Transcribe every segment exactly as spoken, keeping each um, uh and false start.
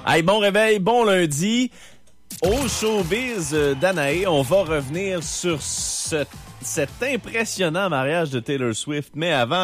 Hey, bon réveil, bon lundi. Au showbiz d'Anaé, on va revenir sur ce, cet impressionnant mariage de Taylor Swift. Mais avant...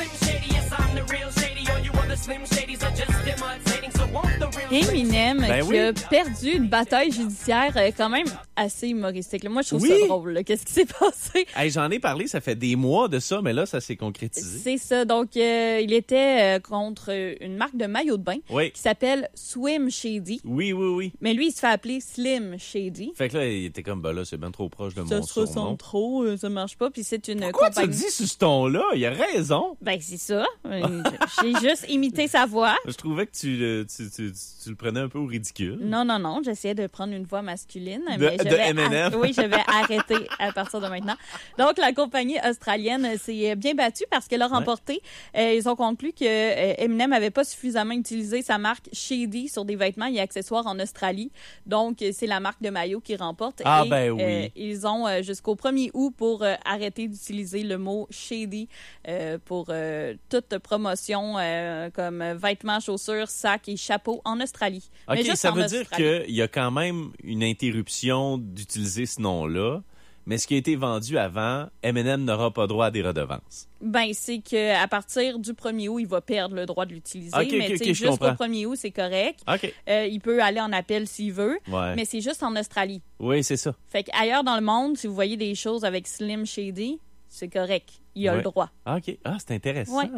Eminem Ben qui oui. a perdu une bataille judiciaire euh, quand même assez humoristique. Là. Moi, je trouve Oui. ça drôle. là. Qu'est-ce qui s'est passé? Hey, j'en ai parlé, ça fait des mois de ça, mais là, ça s'est concrétisé. C'est ça. Donc, euh, il était euh, contre euh, une marque de maillot de bain Oui. qui s'appelle Swim Shady. Oui, oui, oui. Mais lui, il se fait appeler Slim Shady. Fait que là, il était comme, bah là, c'est bien trop proche de Ça mon se surnom. ressemble trop, euh, ça marche pas. Puis c'est une Pourquoi tu compagnie. le dis sur ce ton-là? Il a raison. Ben, c'est ça. Euh, J'ai juste imité sa voix. Je trouvais que tu, le- tu, tu, tu, tu le prenais un peu au ridicule. Non, non, non. J'essayais de prendre une voix masculine. De- mais je de vais Eminem. ar- Oui, je vais arrêter à partir de maintenant. Donc, la compagnie australienne s'est bien battue parce qu'elle a remporté. Euh, ils ont conclu que euh, Eminem n'avait pas suffisamment utilisé sa marque Shady sur des vêtements et accessoires en Australie. Donc, euh, c'est la marque de maillot qui remporte. Ah, et, ben oui. euh, ils ont euh, jusqu'au premier août pour euh, arrêter d'utiliser le mot Shady euh, pour euh, toute promotion euh, comme vêtements, chaussures, sacs et chapeaux en Australie. Mais OK, juste ça en veut dire Australie. qu'il y a quand même une interruption d'utiliser ce nom-là, mais ce qui a été vendu avant, Eminem n'aura pas droit à des redevances. Ben, c'est qu'à partir du premier août, il va perdre le droit de l'utiliser. Ok, mais ok, tu sais, ok, je jusqu'au comprends. premier août, c'est correct. OK. Euh, il peut aller en appel s'il veut, Ouais. mais c'est juste en Australie. Oui, c'est ça. Fait qu'ailleurs dans le monde, si vous voyez des choses avec Slim Shady, c'est correct. Il a Ouais. le droit. Ah, OK. Ah, c'est intéressant. Ouais.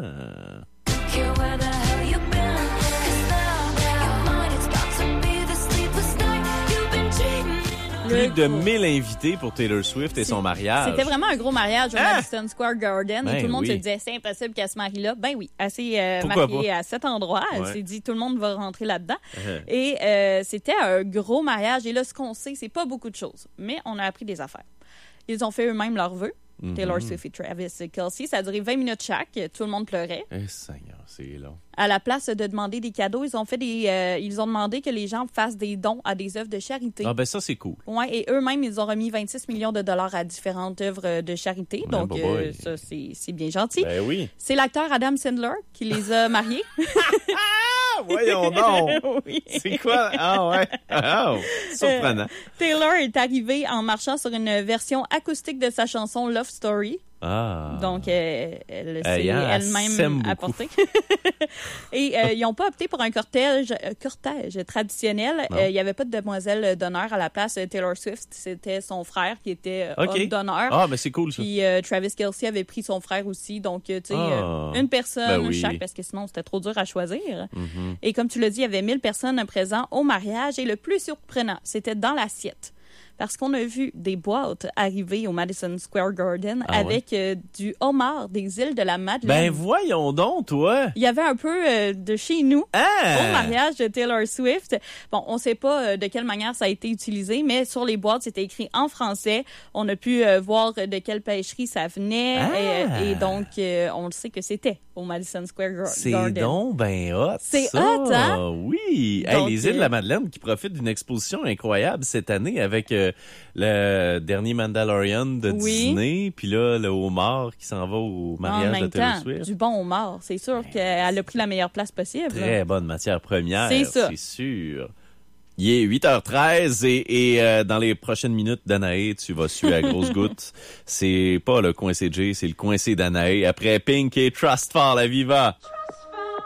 Plus de gros- mille invités pour Taylor Swift et son mariage. C'était vraiment un gros mariage au Ah! Madison Square Garden Ben et tout le monde oui. se disait c'est impossible qu'elle se marie là. Ben oui, elle s'est euh, Pourquoi mariée pas? à cet endroit. Elle Ouais. s'est dit tout le monde va rentrer là-dedans. Uh-huh. Et euh, c'était un gros mariage. Et là, ce qu'on sait, c'est pas beaucoup de choses, mais on a appris des affaires. Ils ont fait eux-mêmes leurs vœux. Mhm. Taylor Swift et Travis Kelce. Ça a duré vingt minutes chaque. Tout le monde pleurait. Eh, Seigneur, c'est long. À la place de demander des cadeaux, ils ont fait des, euh, ils ont demandé que les gens fassent des dons à des œuvres de charité. Ah, ben ça, c'est cool. Ouais, et eux-mêmes, ils ont remis vingt-six millions de dollars à différentes œuvres de charité. Ouais, Donc, bah euh, boy. ça, c'est, c'est bien gentil. Ben oui. C'est l'acteur Adam Sandler qui les a mariés. Ah, voyons donc. Oui. C'est quoi? Ah, ouais. Ah, oh, surprenant. Taylor est arrivé en marchant sur une version acoustique de sa chanson Love Story. Ah. Donc, euh, elle s'est Hey, hein, elle elle-même s'aime beaucoup. apportée. Et euh, ils n'ont pas opté pour un cortège, euh, cortège traditionnel. Non. Euh, Il n'y avait pas de demoiselle d'honneur à la place. Taylor Swift, c'était son frère qui était euh, OK. homme d'honneur. Ah, ben c'est cool, ça. Puis euh, Travis Kelce avait pris son frère aussi. Donc, euh, tu sais, Ah. euh, une personne Ben oui. chaque, parce que sinon, c'était trop dur à choisir. Mhm. Et comme tu l'as dit, il y avait mille personnes présentes au mariage. Et le plus surprenant, c'était dans l'assiette. Parce qu'on a vu des boîtes arriver au Madison Square Garden Ah ouais? avec euh, du homard des îles de la Madeleine. Ben voyons donc, toi. Il y avait un peu euh, de chez nous Ah! au mariage de Taylor Swift. Bon, on sait pas euh, de quelle manière ça a été utilisé, mais sur les boîtes, c'était écrit en français. On a pu euh, voir de quelle pêcherie ça venait. Ah! Et, et donc, euh, on le sait que c'était au Madison Square Gar- C'est Garden. donc ben hot. C'est ça. hot, hein? Oui. Hey, Donc, les îles de euh, la Madeleine qui profitent d'une exposition incroyable cette année avec euh, le dernier Mandalorian de Oui. Disney, puis là, le homard qui s'en va au En mariage de même Taylor temps, Swift. du bon homard. C'est sûr qu'elle a pris la meilleure place possible. Très bonne matière première, C'est ça. c'est sûr. Il est huit heures treize et, et euh, dans les prochaines minutes d'Anaé, tu vas suer à grosses gouttes. C'est pas le coin C J, c'est le coin C d'Anaé. Après Pink et Trust Fall, la Viva.